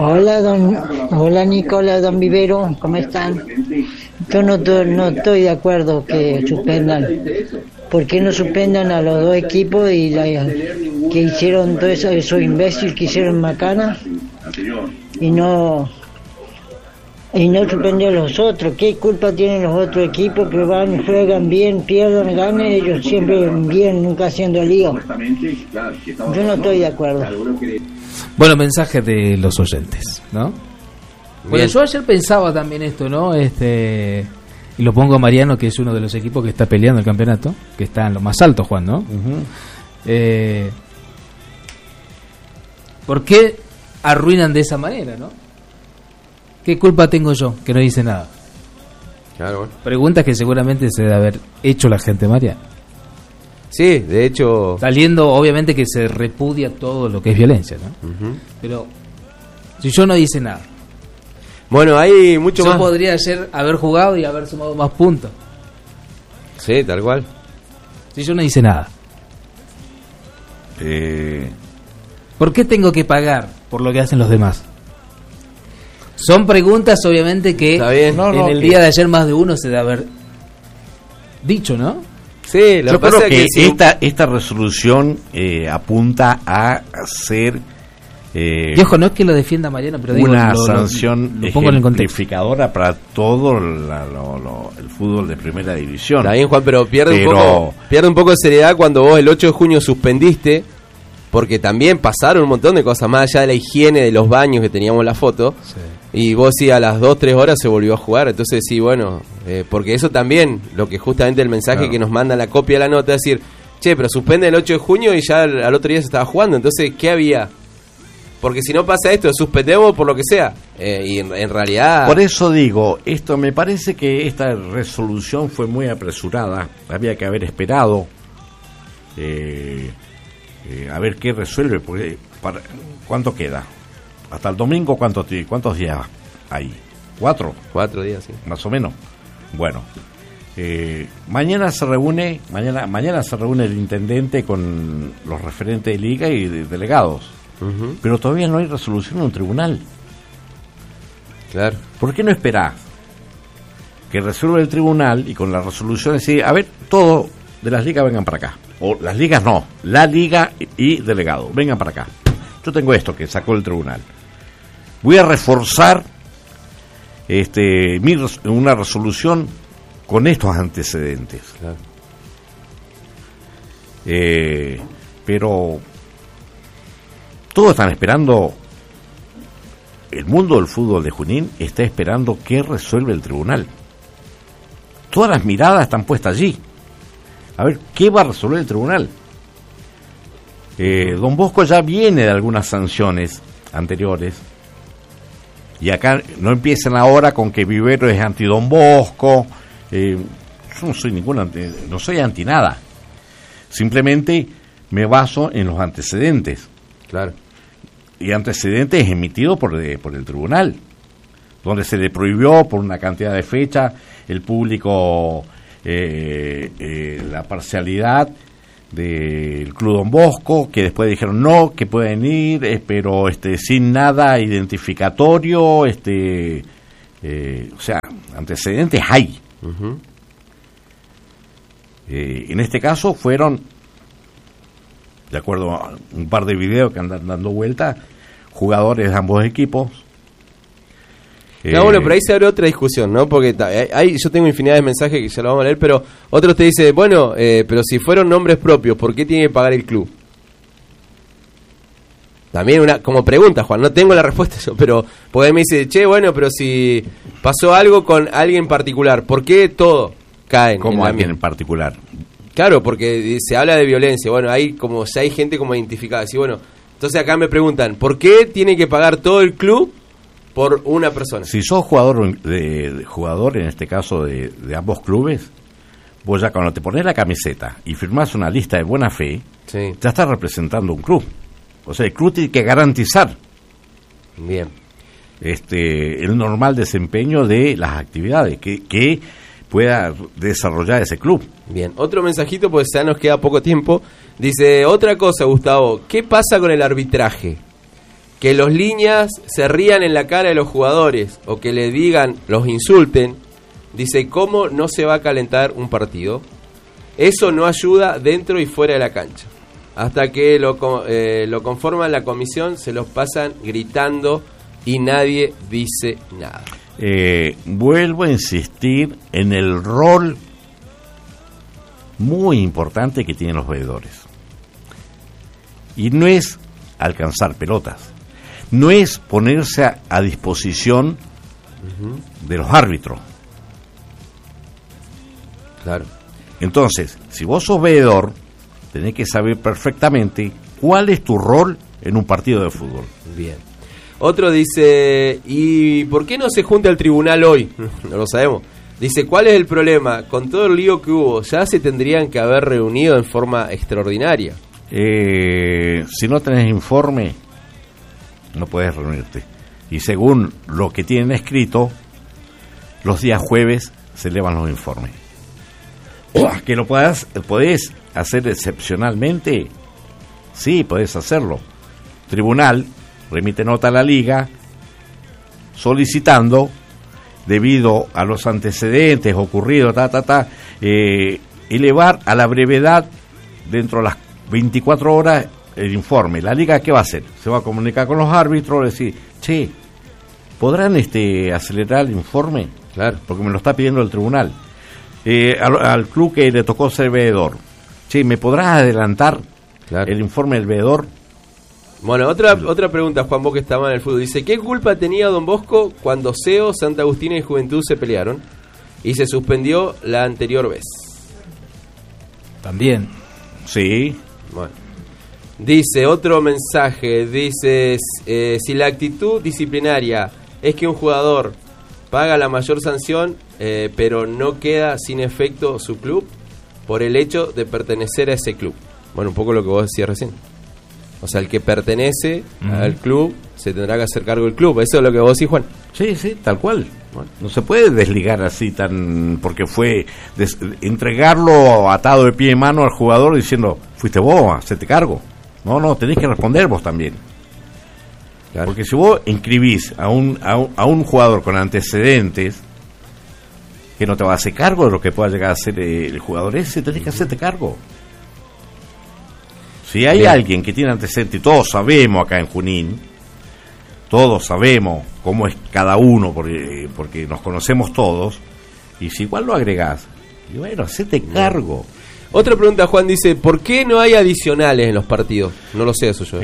Hola Nicola, don Vivero, ¿cómo están? Yo no estoy de acuerdo que suspendan. ¿Por qué no suspendan a los 2 equipos y que hicieron todo eso, esos imbéciles que hicieron Macana y no suspendió a los otros? ¿Qué culpa tienen los otros equipos que van, juegan bien, pierdan, ganen? Ellos siempre bien, nunca haciendo lío. Yo no estoy de acuerdo. Bueno, mensaje de los oyentes, ¿no? Bueno, yo ayer pensaba también esto, ¿no? Y lo pongo a Mariano, que es uno de los equipos que está peleando el campeonato, que está en lo más alto, Juan, ¿no? Uh-huh. ¿Por qué arruinan de esa manera, no? ¿Qué culpa tengo yo que no dice nada? Claro, bueno. Preguntas que seguramente se debe haber hecho la gente, Mariano. Sí, de hecho... Saliendo, obviamente, que se repudia todo lo que es violencia, ¿no? Uh-huh. Pero si yo no dice nada... Bueno, hay mucho más... Yo podría haber jugado y haber sumado más puntos. Sí, tal cual. Si yo no hice nada. ¿Por qué tengo que pagar por lo que hacen los demás? Son preguntas, obviamente, que en el día de ayer más de uno se debe haber dicho, ¿no? Sí, yo creo que esta resolución apunta a hacer... Viejo, no es que lo defienda Mariano, pero digo, una sanción ejemplificadora para todo el fútbol de primera división. Está bien, Juan, pero pierde un poco de seriedad cuando vos el 8 de junio suspendiste, porque también pasaron un montón de cosas más allá de la higiene de los baños que teníamos en la foto. Sí. Y vos sí, a las 2-3 horas se volvió a jugar. Entonces sí, bueno, porque eso también, lo que justamente el mensaje que nos manda la copia de la nota, es decir, che, pero suspende el 8 de junio y ya al otro día se estaba jugando. Entonces, ¿qué había? Porque si no pasa esto, suspendemos por lo que sea. Y en realidad... Por eso digo, esto me parece que esta resolución fue muy apresurada. Había que haber esperado a ver qué resuelve. Porque ¿cuánto queda? Hasta el domingo, ¿cuántos días hay? 4. 4 días, sí. Más o menos. Bueno, mañana se reúne el intendente con los referentes de liga y de delegados. Uh-huh. Pero todavía no hay resolución en un tribunal. Claro. ¿Por qué no esperar que resuelva el tribunal y con la resolución decir, a ver, todos de las ligas vengan para acá? O las ligas no, la liga y delegado, vengan para acá. Yo tengo esto que sacó el tribunal. Voy a reforzar una resolución con estos antecedentes. Claro. Pero todos están esperando, el mundo del fútbol de Junín está esperando qué resuelve el tribunal. Todas las miradas están puestas allí. A ver, ¿qué va a resolver el tribunal? Don Bosco ya viene de algunas sanciones anteriores. Y acá no empiecen ahora con que Vivero es anti Don Bosco. Yo no soy no soy anti nada. Simplemente me baso en los antecedentes. Claro. Y antecedentes emitidos por el tribunal, donde se le prohibió por una cantidad de fechas el público, la parcialidad del Club Don Bosco, que después dijeron no, que pueden ir, pero sin nada identificatorio, o sea, antecedentes hay. Uh-huh. En este caso fueron, de acuerdo a un par de videos que andan dando vuelta, jugadores de ambos equipos. No, bueno, pero ahí se abre otra discusión, ¿no? Porque yo tengo infinidad de mensajes que ya lo vamos a leer, pero otros te dicen, bueno, pero si fueron nombres propios, ¿por qué tiene que pagar el club? También como pregunta, Juan, no tengo la respuesta yo, pero porque ahí me dice, che, bueno, pero si pasó algo con alguien en particular, ¿por qué todo cae en ¿Cómo alguien en particular? Claro, porque se habla de violencia, bueno, hay como ya hay gente como identificada, así, bueno, entonces acá me preguntan, ¿por qué tiene que pagar todo el club por una persona? Si sos jugador en este caso de ambos clubes, vos ya cuando te pones la camiseta y firmás una lista de buena fe, sí, ya estás representando un club. O sea, el club tiene que garantizar bien el normal desempeño de las actividades que pueda desarrollar ese club. Bien, otro mensajito, pues ya nos queda poco tiempo. Dice, otra cosa, Gustavo, ¿qué pasa con el arbitraje? Que los líneas se rían en la cara de los jugadores o que le digan, los insulten. Dice, ¿cómo no se va a calentar un partido? Eso no ayuda dentro y fuera de la cancha. Hasta que lo conforman la comisión, se los pasan gritando y nadie dice nada. Vuelvo a insistir en el rol muy importante que tienen los veedores. Y no es alcanzar pelotas. No es ponerse a disposición de los árbitros. Claro. Entonces, si vos sos veedor, tenés que saber perfectamente cuál es tu rol en un partido de fútbol. Bien. Otro dice, ¿y por qué no se junta el tribunal hoy? No lo sabemos. Dice, ¿cuál es el problema? Con todo el lío que hubo, ya se tendrían que haber reunido en forma extraordinaria. Si no tenés informe, no puedes reunirte. Y según lo que tienen escrito, los días jueves se elevan los informes. Que lo podés hacer excepcionalmente, sí, podés hacerlo. Tribunal remite nota a la liga solicitando, debido a los antecedentes ocurridos, elevar a la brevedad dentro de las 24 horas el informe. La liga, ¿qué va a hacer? Se va a comunicar con los árbitros, decir, che, ¿podrán acelerar el informe? Claro, porque me lo está pidiendo el tribunal. Al club que le tocó ser veedor, che, ¿me podrás adelantar el informe del veedor? Bueno, otra pregunta, Juan, vos que estaba en el fútbol. Dice, ¿qué culpa tenía Don Bosco cuando CEO, Santa Agustina y Juventud se pelearon y se suspendió la anterior vez? También. Sí. Bueno. Dice, otro mensaje, dice, si la actitud disciplinaria es que un jugador paga la mayor sanción, pero no queda sin efecto su club por el hecho de pertenecer a ese club. Bueno, un poco lo que vos decías recién. O sea, el que pertenece al club se tendrá que hacer cargo del club. Eso es lo que vos decís, Juan. Sí, sí, tal cual. Bueno, no se puede desligar así porque fue entregarlo atado de pie y mano al jugador diciendo, fuiste vos, hacete cargo. No, tenés que responder vos también. Claro. Porque si vos inscribís a un jugador con antecedentes que no te va a hacer cargo de lo que pueda llegar a ser el jugador ese, tenés que hacerte cargo. Si hay alguien que tiene antecedentes, y todos sabemos acá en Junín, todos sabemos cómo es cada uno, porque nos conocemos todos, y si igual lo agregás, y bueno, hacete cargo. Otra pregunta, Juan, dice, ¿por qué no hay adicionales en los partidos? No lo sé eso yo.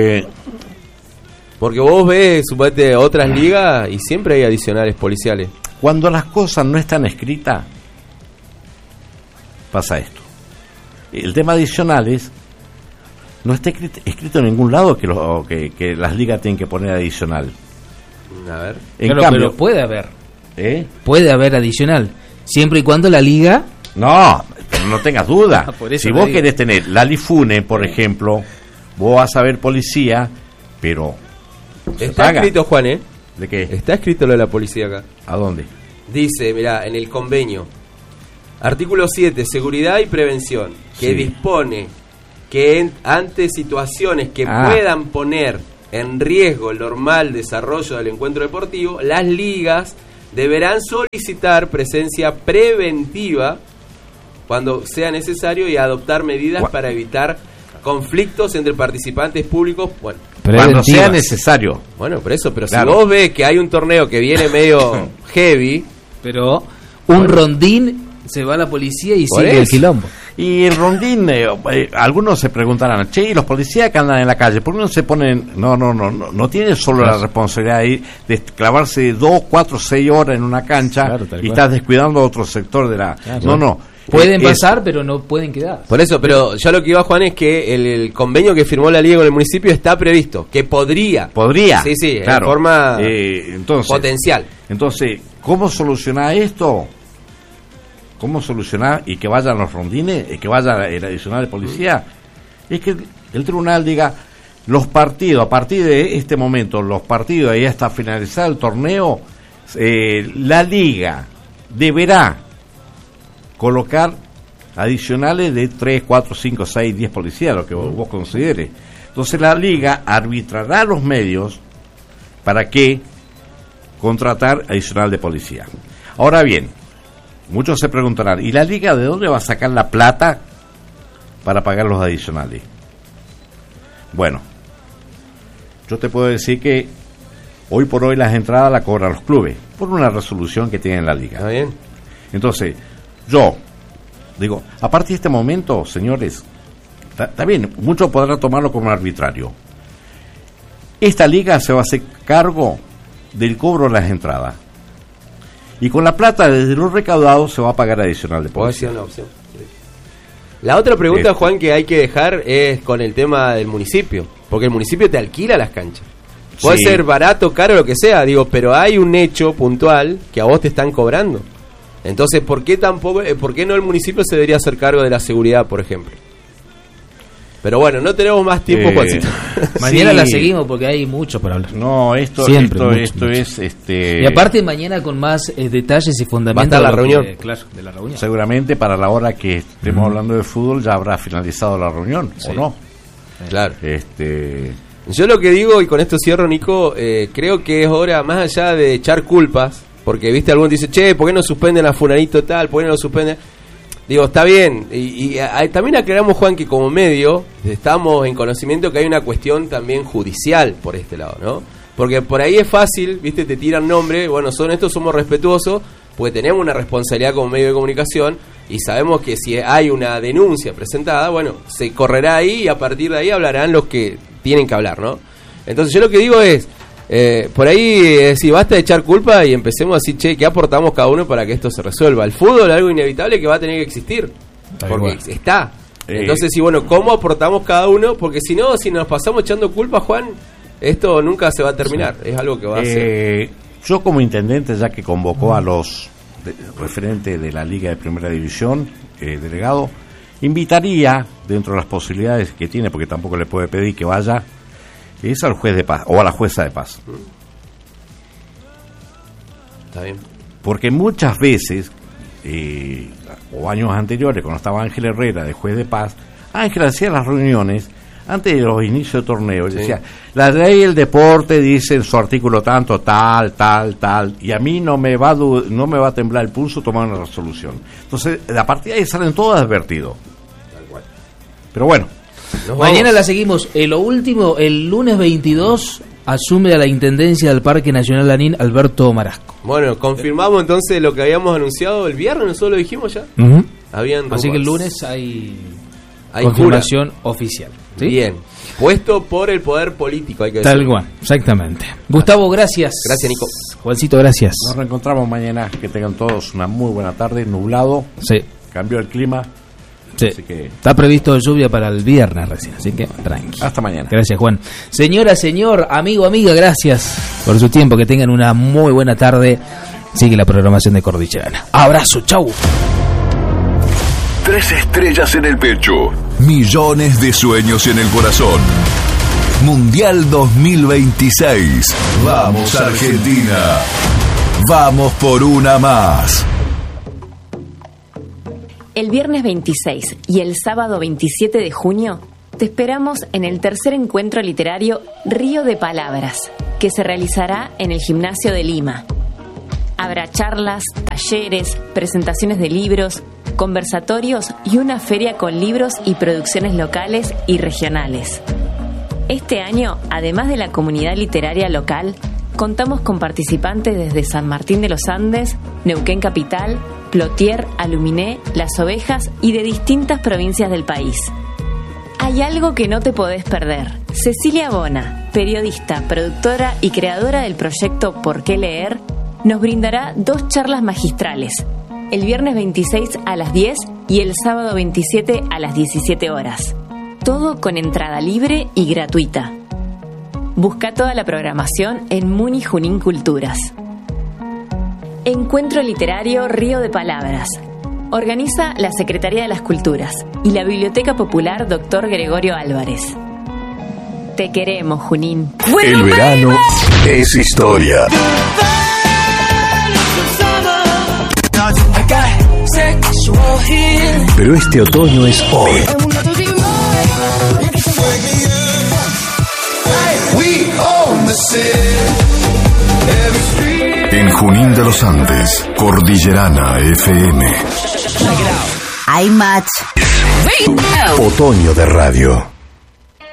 Porque vos ves, suponete, otras ligas y siempre hay adicionales policiales. Cuando las cosas no están escritas, pasa esto. El tema adicionales no está escrito en ningún lado que las ligas tienen que poner adicional. A ver. Pero puede haber. Puede haber adicional. Siempre y cuando la liga... No tengas duda. Si vos querés tener la Lifune, por ejemplo, vos vas a ver policía, pero... Está escrito, Juan, ¿De qué? Está escrito lo de la policía acá. ¿A dónde? Dice, mirá, en el convenio, artículo 7, seguridad y prevención, que dispone que ante situaciones que puedan poner en riesgo el normal desarrollo del encuentro deportivo, las ligas deberán solicitar presencia preventiva cuando sea necesario y adoptar medidas para evitar conflictos entre participantes públicos. Bueno, cuando sea necesario. Bueno, pero si vos ves que hay un torneo que viene medio heavy, pero rondín, se va la policía y sigue el quilombo. Y el rondín, algunos se preguntarán, ¿y los policías que andan en la calle, por qué no se ponen? No tienen solo la responsabilidad de clavarse 2, 4, 6 horas en una cancha y estás descuidando otro sector de la... Pueden pasar, pero no pueden quedar. Por eso, pero yo lo que iba, Juan, es que el convenio que firmó la liga con el municipio está previsto, que podría. Sí, claro. En forma potencial. Entonces, ¿cómo solucionar esto? ¿Cómo solucionar y que vayan los rondines, y que vaya el adicional de policía? Es que el tribunal diga, los partidos, a partir de este momento, los partidos, ahí hasta finalizar el torneo, la liga deberá colocar adicionales de 3, 4, 5, 6, 10 policías, lo que vos consideres. Entonces la liga arbitrará los medios para que contratar adicional de policía. Ahora bien, muchos se preguntarán, ¿y la liga de dónde va a sacar la plata para pagar los adicionales? Bueno, yo te puedo decir que hoy por hoy las entradas las cobran los clubes por una resolución que tiene la liga. ¿Está bien? Entonces, yo digo, a partir de este momento, señores, está bien, muchos podrán tomarlo como arbitrario. Esta liga se va a hacer cargo del cobro de las entradas. Y con la plata desde los recaudados se va a pagar adicional de policía. Una opción. La otra pregunta, Juan, que hay que dejar es con el tema del municipio. Porque el municipio te alquila las canchas. Puede ser barato, caro, lo que sea, pero hay un hecho puntual que a vos te están cobrando. Entonces, ¿por qué no el municipio se debería hacer cargo de la seguridad, por ejemplo? Pero bueno, no tenemos más tiempo, Juancito. Mañana la seguimos porque hay mucho para hablar. No, esto es... Y aparte mañana con más detalles y fundamentos de la reunión. De la reunión. Seguramente para la hora que estemos hablando de fútbol ya habrá finalizado la reunión, ¿o no? Claro. Yo lo que digo, y con esto cierro, Nico, creo que es hora, más allá de echar culpas, porque, viste, algunos dicen, ¿por qué no suspenden a fulanito tal? ¿Por qué no lo suspenden? Digo, está bien, y también aclaramos, Juan, que como medio estamos en conocimiento que hay una cuestión también judicial por este lado, ¿no? Porque por ahí es fácil, viste, te tiran nombre, bueno, somos respetuosos, porque tenemos una responsabilidad como medio de comunicación, y sabemos que si hay una denuncia presentada, bueno, se correrá ahí, y a partir de ahí hablarán los que tienen que hablar, ¿no? Entonces yo lo que digo es, por ahí, si basta de echar culpa y empecemos a decir, ¿qué aportamos cada uno para que esto se resuelva? El fútbol es algo inevitable que va a tener que existir, porque está. Entonces, ¿cómo aportamos cada uno? Porque si no, si nos pasamos echando culpa, Juan, esto nunca se va a terminar. Es algo que va a ser. Yo como intendente, ya que convocó a los referentes de la Liga de Primera División, delegado, invitaría, dentro de las posibilidades que tiene, porque tampoco le puede pedir que vaya, es al juez de paz o a la jueza de paz. Está bien. Porque muchas veces, o años anteriores, cuando estaba Ángel Herrera de juez de paz, Ángel hacía las reuniones antes de los inicios de torneo. Decía, la ley del deporte dice en su artículo tanto, tal, y a mí no me va a temblar el pulso tomar una resolución. Entonces, a partir de ahí salen todos advertidos. Pero bueno. Mañana la seguimos. Lo último, el lunes 22 asume a la intendencia del Parque Nacional Lanín Alberto Marasco. Bueno, confirmamos entonces lo que habíamos anunciado el viernes, nosotros lo dijimos ya. Así que el lunes hay confirmación oficial. ¿Sí? Bien, puesto por el poder político, hay que decir. Tal cual, exactamente. Gustavo, gracias. Gracias, Nico. Juancito, gracias. Nos reencontramos mañana. Que tengan todos una muy buena tarde, nublado. Sí. Cambió el clima. Sí. Así que... Está previsto lluvia para el viernes recién, así que tranqui. Hasta mañana. Gracias, Juan. Señora, señor, amigo, amiga, gracias por su tiempo. Que tengan una muy buena tarde. Sigue la programación de Cordillerana. Abrazo, chau. 3 estrellas en el pecho. Millones de sueños en el corazón. Mundial 2026. Vamos, Argentina. Vamos por una más. El viernes 26 y el sábado 27 de junio te esperamos en el tercer encuentro literario Río de Palabras, que se realizará en el Gimnasio de Lima. Habrá charlas, talleres, presentaciones de libros, conversatorios y una feria con libros y producciones locales y regionales. Este año, además de la comunidad literaria local, contamos con participantes desde San Martín de los Andes, Neuquén Capital, Plotier, Aluminé, Las Ovejas y de distintas provincias del país. Hay algo que no te podés perder. Cecilia Bona, periodista, productora y creadora del proyecto ¿Por qué leer?, nos brindará 2 charlas magistrales, el viernes 26 a las 10 y el sábado 27 a las 17 horas. Todo con entrada libre y gratuita. Busca toda la programación en Muni Junín Culturas. Encuentro Literario Río de Palabras. Organiza la Secretaría de las Culturas y la Biblioteca Popular Dr. Gregorio Álvarez. Te queremos, Junín. El verano es historia. Pero este otoño es hoy. En Junín de los Andes, Cordillerana FM. Hay match. Otoño de radio.